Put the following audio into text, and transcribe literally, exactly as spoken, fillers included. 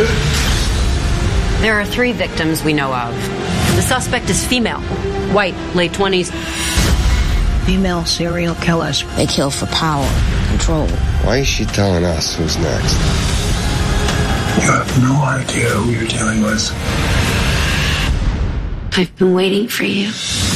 There are three victims we know of. The suspect is female, white, late twenties. Female serial killers. They kill for power, control. Why is she telling us who's next? You have no idea who you're dealing with. I've been waiting for you.